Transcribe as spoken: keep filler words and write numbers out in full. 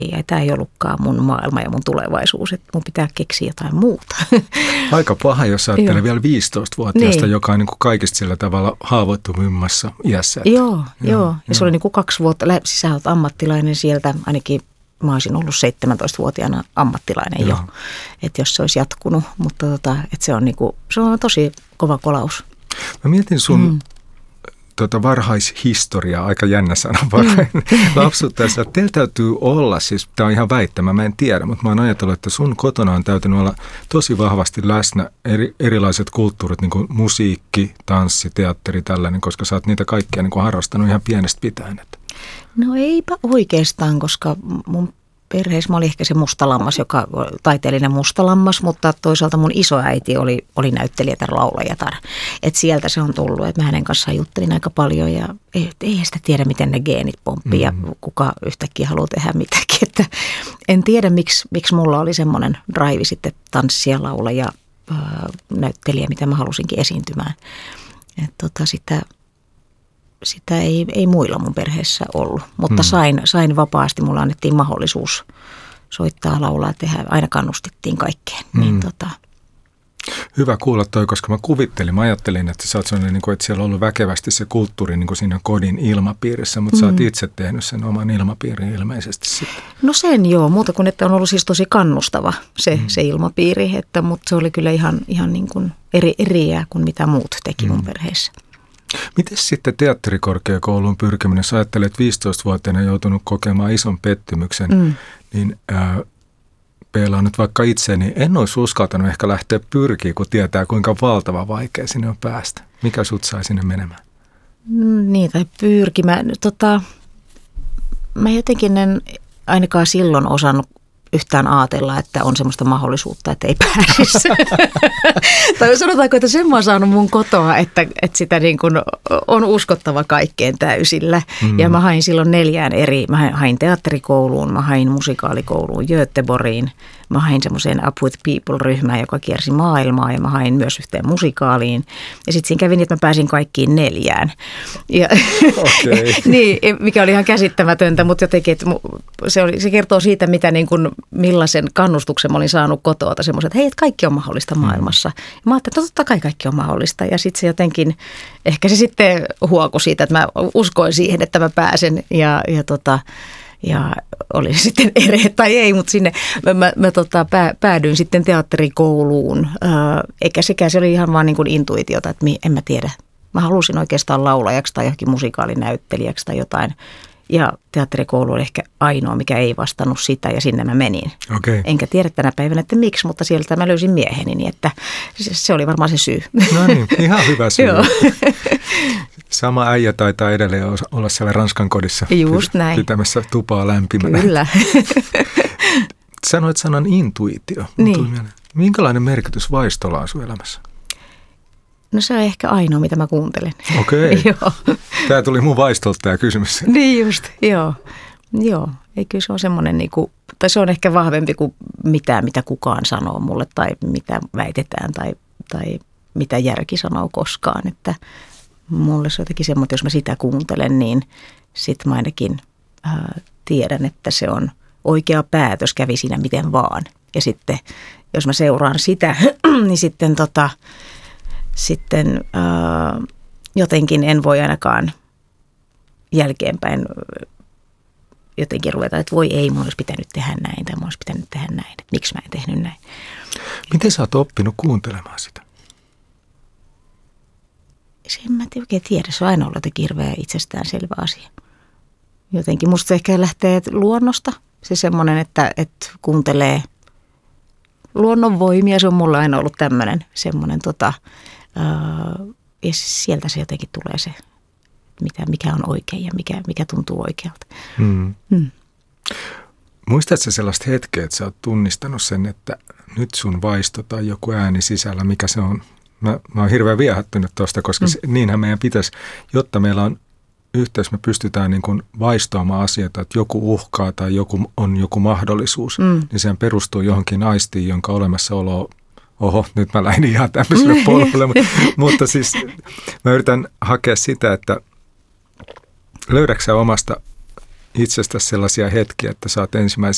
Ja tämä ei ollutkaan mun maailma ja mun tulevaisuus, että mun pitää keksiä jotain muuta. Aika paha, jos ajattelee vielä viisitoistavuotiaasta, niin. joka on niin kuin kaikista sillä tavalla haavoittuvimmassa iässä. Joo, joo, joo. Ja joo. Se oli niin kuin kaksi vuotta, siis sä olet ammattilainen sieltä, ainakin mä olisin ollut seitsemäntoistavuotiaana ammattilainen joo. jo, että jos se olisi jatkunut, mutta tota, että se, on niin kuin, se on tosi kova kolaus. Mä mietin sun mm. tota varhaishistoriaa, aika jännä sana varhain mm. lapsuuttaessa. Teillä täytyy olla, siis tämä on ihan väittämä, mä en tiedä, mutta mä oon ajatellut, että sun kotona on täytynyt olla tosi vahvasti läsnä eri, erilaiset kulttuurit, niin kuin musiikki, tanssi, teatteri, tällainen, koska sä oot niitä kaikkia niin kuin harrastanut ihan pienestä pitäen. Että. No eipä oikeastaan, koska mun perheessä mä olin ehkä se mustalammas, joka taiteellinen mustalammas, mutta toisaalta mun isoäiti oli, oli näyttelijätar, laulajatar. Että sieltä se on tullut, että mä hänen kanssaan juttelin aika paljon ja ei, ei sitä tiedä, miten ne geenit pomppii mm-hmm. ja kuka yhtäkkiä haluaa tehdä mitäkin. Että en tiedä, miksi, miksi mulla oli semmoinen drive sitten tanssia, laula ja äh, näyttelijä, mitä mä halusinkin esiintymään. Että tota sitä... Sitä ei, ei muilla mun perheessä ollut, mutta hmm. sain, sain vapaasti. Mulla annettiin mahdollisuus soittaa, laulaa, tehdä. Aina kannustettiin kaikkeen. Hmm. Niin, tota. Hyvä kuulla toi, koska mä kuvittelin, mä ajattelin, että sä oot sellainen, niin kuin, että siellä on ollut väkevästi se kulttuuri niin kuin siinä kodin ilmapiirissä, mutta hmm. sä oot itse tehnyt sen oman ilmapiirin ilmeisesti sitten. No sen joo, muuta kuin että on ollut siis tosi kannustava se, hmm. se ilmapiiri, että, mutta se oli kyllä ihan, ihan niin kuin eri, eriä kuin mitä muut teki hmm. mun perheessä. Miten sitten teatterikorkeakouluun pyrkiminen, jos ajattelet viisitoistavuotiaana joutunut kokemaan ison pettymyksen, mm. niin äh, peilaan nyt vaikka itse, niin en olisi uskaltanut ehkä lähteä pyrkiä, kun tietää kuinka valtava vaikea sinne on päästä. Mikä sut sai sinne menemään? Niin, tai pyrkimään. Tota, mä jotenkin en ainakaan silloin osannut yhtään ajatella, että on semmoista mahdollisuutta, että ei pääsisi. Tai sanotaanko, että sen mä oon saanut mun kotoa, että, että sitä niin kuin on uskottava kaikkeen täysillä. Mm. Ja mä hain silloin neljään eri, mä hain teatterikouluun, mä hain musikaalikouluun Göteborgiin, mä hain semmoiseen Up with People-ryhmään, joka kiersi maailmaa ja mä hain myös yhteen musikaaliin. Ja sitten siinä kävi niin, että mä pääsin kaikkiin neljään. Ja okay. niin, mikä oli ihan käsittämätöntä, mutta jotenkin, että se, oli, se kertoo siitä, mitä niin kuin, millaisen kannustuksen mä olin saanut kotoa. Semmoiset, että hei, että kaikki on mahdollista maailmassa. Ja mä ajattelin, että totta kai kaikki on mahdollista. Ja sitten se jotenkin, ehkä se sitten huokui siitä, että mä uskoin siihen, että mä pääsen ja, ja tota... Ja oli se sitten ere tai ei, mutta sinne mä, mä, mä tota, pää, päädyin sitten teatterikouluun. Ää, eikä sekään, se oli ihan vaan niin kuin intuitiota, että mi, en mä tiedä. Mä halusin oikeastaan laulajaksi tai johonkin musikaalinäyttelijäksi tai jotain. Ja teatterikoulu oli ehkä ainoa, mikä ei vastannut sitä ja sinne mä menin. Okay. Enkä tiedä tänä päivänä, että miksi, mutta sieltä mä löysin mieheni, niin että se, se oli varmaan se syy. No niin, ihan hyvä syy. Joo. Sama äijä taitaa edelleen olla siellä Ranskan kodissa. Just näin. Pitämässä tupaa lämpimänä. Kyllä. Sanoit sanan intuitio. Niin. Minkälainen merkitys vaistolla on sun elämässä? No se on ehkä ainoa, mitä mä kuuntelen. Okei. Okay. Joo. Tämä tuli mun vaistolta tämä kysymys. Niin just, joo. Joo, ei kyllä se on semmoinen, niin kuin, tai se on ehkä vahvempi kuin mitään, mitä kukaan sanoo mulle tai mitä väitetään tai, tai mitä järki sanoo koskaan. Että mulle se on jotenkin semmoinen, että jos mä sitä kuuntelen, niin sit mä ainakin ää, tiedän, että se on oikea päätös, kävi siinä miten vaan. Ja sitten jos mä seuraan sitä, niin sitten tota... Sitten ää, jotenkin en voi ainakaan jälkeenpäin jotenkin ruveta, että voi ei, mun olisi pitänyt tehdä näin tai mun olisi pitänyt tehdä näin. Että miksi mä en tehnyt näin. Miten sä oot oppinut kuuntelemaan sitä? Se en mä oikein tiedä. Se on aina ollut jotenkin hirveän itsestäänselvä asia. Jotenkin musta se ehkä lähtee luonnosta. Se semmoinen, että, että kuuntelee luonnon voimia. Se on mulla aina ollut tämmöinen semmoinen tota... Ja sieltä se jotenkin tulee se, mitä, mikä on oikein ja mikä, mikä tuntuu oikealta. Hmm. Hmm. Muistatko sellaista hetkeä, että sä oot tunnistanut sen, että nyt sun vaisto tai joku ääni sisällä, mikä se on? Mä, mä oon hirveän viehättynyt tuosta, koska hmm. se, niinhän meidän pitäisi, jotta meillä on yhteys, me pystytään niin kuin vaistoamaan asioita, että joku uhkaa tai joku on joku mahdollisuus, hmm. niin sehän perustuu johonkin aistiin, jonka olemassaolo oho, nyt mä lähdin ihan tämmöiselle polkulle, mutta siis mä yritän hakea sitä, että löydätkö sä omasta itsestäsi sellaisia hetkiä, että sä oot ensimmäisiä